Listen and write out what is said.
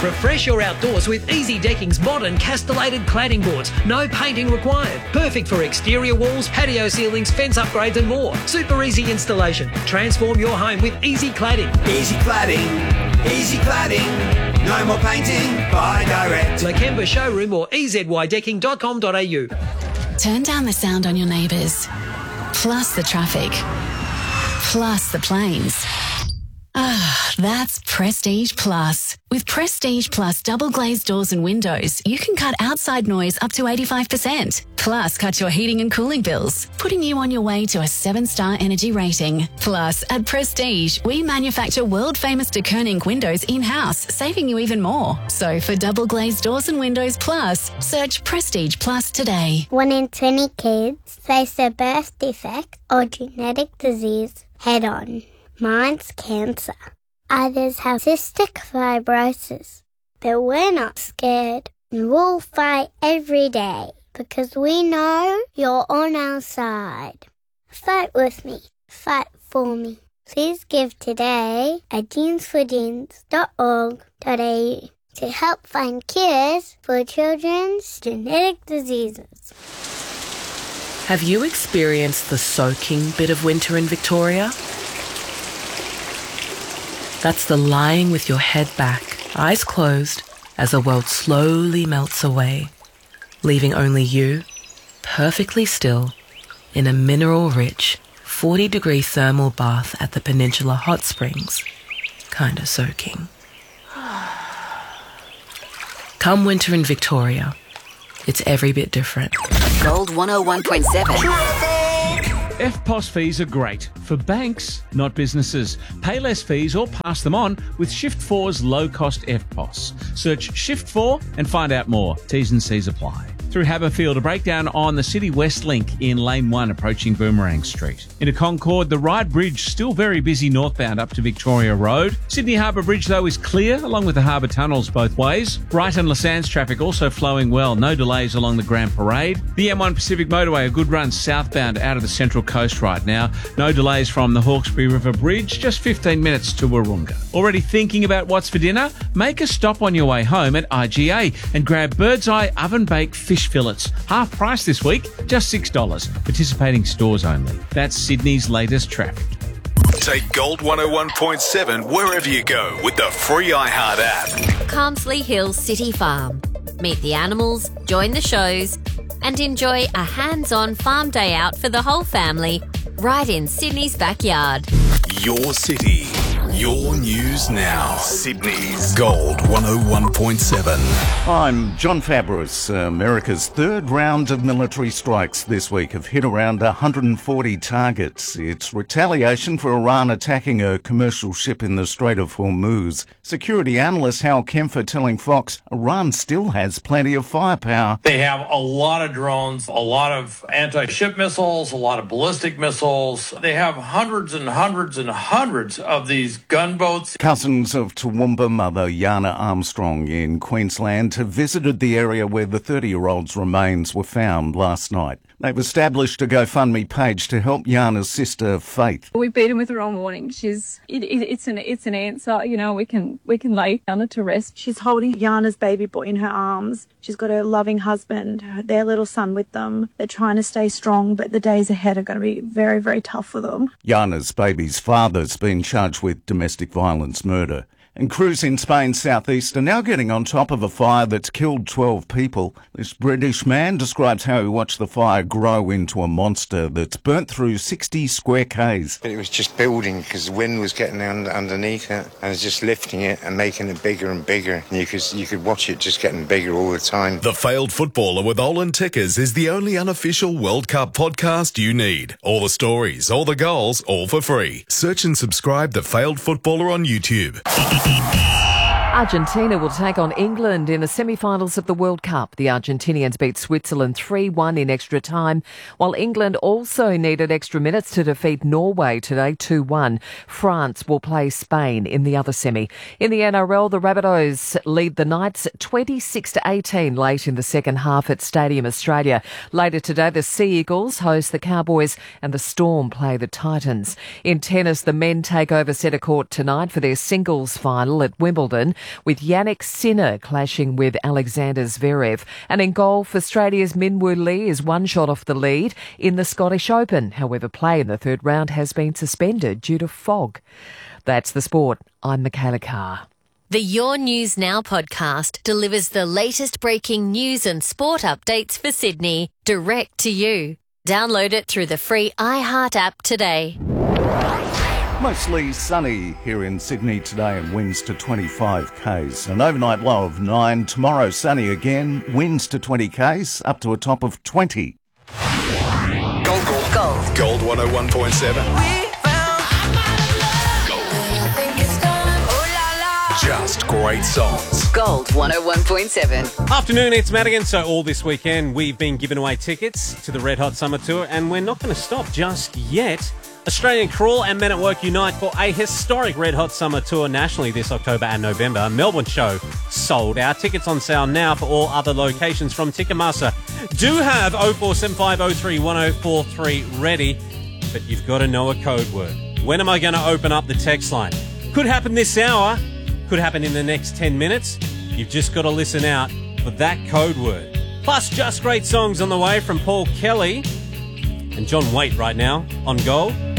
Refresh your outdoors with Easy Decking's modern castellated cladding boards. No painting required. Perfect for exterior walls, patio ceilings, fence upgrades and more. Super easy installation. Transform your home with Easy Cladding. Easy Cladding. Easy Cladding. No more painting. Buy direct. Lakemba Showroom or ezydecking.com.au. Turn down the sound on your neighbours. Plus the traffic. Plus the planes. Ah, that's Prestige Plus. With Prestige Plus double glazed doors and windows, you can cut outside noise up to 85%. Plus, cut your heating and cooling bills, putting you on your way to a 7-star energy rating. Plus, at Prestige, we manufacture world-famous de Koning windows in-house, saving you even more. So, for double glazed doors and windows plus, search Prestige Plus today. 1 in 20 kids face a birth defect or genetic disease head-on. Mine's cancer. Others have cystic fibrosis. But we're not scared. We'll fight every day because we know you're on our side. Fight with me. Fight for me. Please give today at jeansforjeans.org.au to help find cures for children's genetic diseases. Have you experienced the soaking bit of winter in Victoria? That's the lying with your head back, eyes closed, as the world slowly melts away, leaving only you, perfectly still, in a mineral-rich, 40-degree thermal bath at the Peninsula Hot Springs, kinda soaking. Come winter in Victoria, it's every bit different. Gold 101.7. EFTPOS fees are great for banks, not businesses. Pay less fees or pass them on with Shift4's low-cost EFTPOS. Search Shift4 and find out more. T's and C's apply. Through Haberfield, a breakdown on the City West link in Lane 1 approaching Boomerang Street. Into Concord, the Ryde Bridge still very busy northbound up to Victoria Road. Sydney Harbour Bridge, though, is clear, along with the harbour tunnels both ways. Brighton Lassans traffic also flowing well. No delays along the Grand Parade. The M1 Pacific Motorway, a good run southbound out of the Central Coast right now. No delays from the Hawkesbury River Bridge, just 15 minutes to Wahroonga. Already thinking about what's for dinner? Make a stop on your way home at IGA and grab Bird's Eye oven-baked fish fillets. Half price this week, just $6. Participating stores only. That's Sydney's latest traffic. Take Gold 101.7 wherever you go with the free iHeart app. Carmsley Hills City Farm. Meet the animals, join the shows, and enjoy a hands-on farm day out for the whole family right in Sydney's backyard. Your city, your news now. Sydney's Gold 101.7. I'm John Fabris. America's third round of military strikes this week have hit around 140 targets. It's retaliation for Iran attacking a commercial ship in the Strait of Hormuz. Security analyst Hal Kempfer telling Fox Iran still has plenty of firepower. They have a lot of drones, a lot of anti-ship missiles, a lot of ballistic missiles. They have hundreds and hundreds and hundreds of these gunboats. Cousins of Toowoomba mother Yana Armstrong in Queensland have visited the area where the 30-year-old's remains were found last night. They've established a GoFundMe page to help Yana's sister Faith. We've beat him with the wrong warning. It's an answer. You know, we can lay Yana to rest. She's holding Yana's baby boy in her arms. She's got her loving husband, their little son with them. They're trying to stay strong, but the days ahead are going to be very, very tough for them. Yana's baby's father's been charged with domestic violence murder. And crews in Spain's southeast are now getting on top of a fire that's killed 12 people. This British man describes how he watched the fire grow into a monster that's burnt through 60 square k's. It was just building because the wind was getting underneath it and it's just lifting it and making it bigger and bigger. And you could watch it just getting bigger all the time. The Failed Footballer with Olin Tickers is the only unofficial World Cup podcast you need. All the stories, all the goals, all for free. Search and subscribe The Failed Footballer on YouTube. Argentina will take on England in the semi-finals of the World Cup. The Argentinians beat Switzerland 3-1 in extra time, while England also needed extra minutes to defeat Norway today 2-1. France will play Spain in the other semi. In the NRL, the Rabbitohs lead the Knights 26-18 late in the second half at Stadium Australia. Later today, the Sea Eagles host the Cowboys and the Storm play the Titans. In tennis, the men take over centre court tonight for their singles final at Wimbledon. with Yannick Sinner clashing with Alexander Zverev. And in golf, Australia's Minwoo Lee is one shot off the lead in the Scottish Open. However, play in the third round has been suspended due to fog. That's the sport. I'm Michaela Carr. The Your News Now podcast delivers the latest breaking news and sport updates for Sydney direct to you. Download it through the free iHeart app today. Mostly sunny here in Sydney today and winds to 25 k's. An overnight low of 9. Tomorrow sunny again, winds to 20 k's, up to a top of 20. Gold 101.7. Just great songs. Gold 101.7. Afternoon, it's Madigan. So all this weekend we've been giving away tickets to the Red Hot Summer Tour, and we're not going to stop just yet. Australian Crawl and Men at Work unite for a historic Red Hot Summer Tour nationally this October and November. Melbourne show sold out. Tickets on sale now for all other locations from Ticketmaster. Do have 0475031043 ready, but you've got to know a code word. When am I going to open up the text line? Could happen this hour. Could happen in the next 10 minutes. You've just got to listen out for that code word. Plus, just great songs on the way from Paul Kelly and John Waite right now on Gold.